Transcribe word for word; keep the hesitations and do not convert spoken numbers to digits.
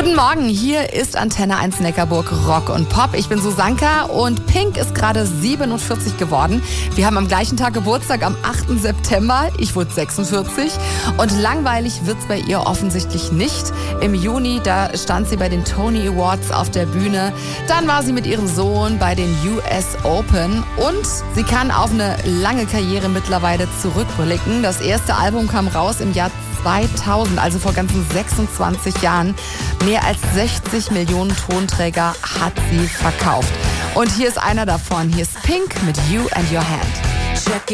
Guten Morgen, hier ist Antenne eins Neckarburg Rock und Pop. Ich bin Susanka und Pink ist gerade siebenundvierzig geworden. Wir haben am gleichen Tag Geburtstag, am achten September. Ich wurde sechsundvierzig und langweilig wird's bei ihr offensichtlich nicht. Im Juni, da stand sie bei den Tony Awards auf der Bühne. Dann war sie mit ihrem Sohn bei den U S Open und sie kann auf eine lange Karriere mittlerweile zurückblicken. Das erste Album kam raus im Jahr zweitausend, also vor ganzen sechsundzwanzig Jahren. Mehr als sechzig Millionen Tonträger hat sie verkauft. Und hier ist einer davon. Hier ist Pink mit You and Your Hand.